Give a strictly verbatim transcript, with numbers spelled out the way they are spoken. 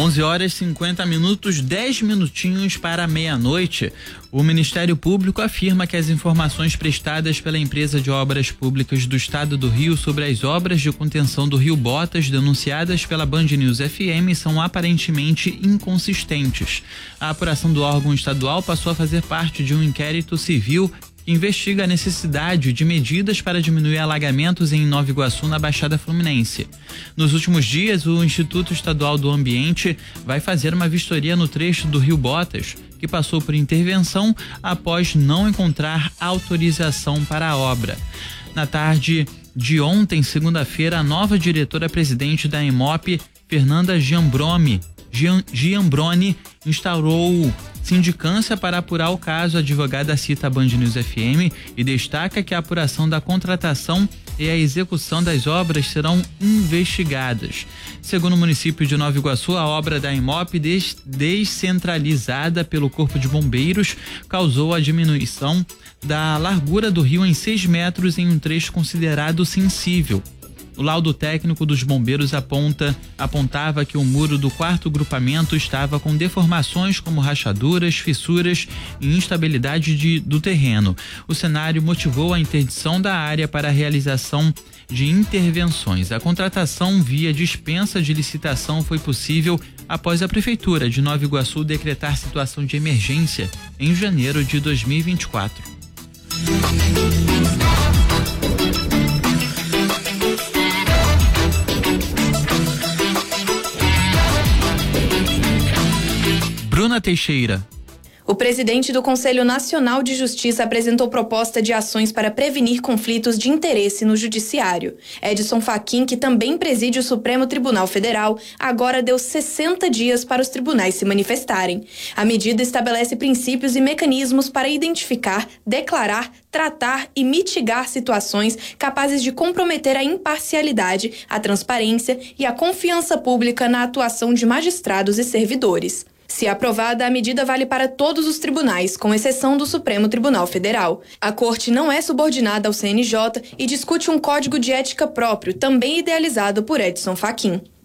onze horas e cinquenta minutos, dez minutinhos para meia-noite. O Ministério Público afirma que as informações prestadas pela empresa de obras públicas do Estado do Rio sobre as obras de contenção do Rio Botas denunciadas pela Band News F M são aparentemente inconsistentes. A apuração do órgão estadual passou a fazer parte de um inquérito civil que investiga a necessidade de medidas para diminuir alagamentos em Nova Iguaçu, na Baixada Fluminense. Nos últimos dias, o Instituto Estadual do Ambiente vai fazer uma vistoria no trecho do Rio Botas, que passou por intervenção após não encontrar autorização para a obra. Na tarde de ontem, segunda-feira, a nova diretora-presidente da EMOP, Fernanda Giambroni, Gian, Giambroni, instaurou sindicância para apurar o caso. A advogada cita a Band News F M e destaca que a apuração da contratação e a execução das obras serão investigadas. Segundo o município de Nova Iguaçu, a obra da EMOP des- descentralizada pelo Corpo de Bombeiros causou a diminuição da largura do rio em seis metros em um trecho considerado sensível. O laudo técnico dos bombeiros aponta, apontava que o muro do quarto grupamento estava com deformações como rachaduras, fissuras e instabilidade de, do terreno. O cenário motivou a interdição da área para a realização de intervenções. A contratação via dispensa de licitação foi possível após a Prefeitura de Nova Iguaçu decretar situação de emergência em janeiro de dois mil e vinte e quatro. Bruna Teixeira. O presidente do Conselho Nacional de Justiça apresentou proposta de ações para prevenir conflitos de interesse no judiciário. Edson Fachin, que também preside o Supremo Tribunal Federal, agora deu sessenta dias para os tribunais se manifestarem. A medida estabelece princípios e mecanismos para identificar, declarar, tratar e mitigar situações capazes de comprometer a imparcialidade, a transparência e a confiança pública na atuação de magistrados e servidores. Se aprovada, a medida vale para todos os tribunais, com exceção do Supremo Tribunal Federal. A Corte não é subordinada ao C N J e discute um código de ética próprio, também idealizado por Edson Fachin.